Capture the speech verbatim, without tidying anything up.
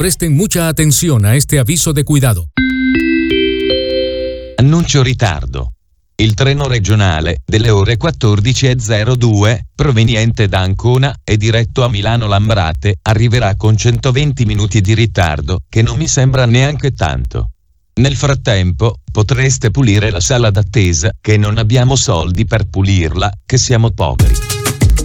Presten mucha atención a este aviso de cuidado. Annuncio ritardo. Il treno regionale delle ore quattordici e zero due, proveniente da Ancona e diretto a Milano Lambrate, arriverà con centoventi minuti di ritardo, che non mi sembra neanche tanto. Nel frattempo, potreste pulire la sala d'attesa, che non abbiamo soldi per pulirla, che siamo poveri.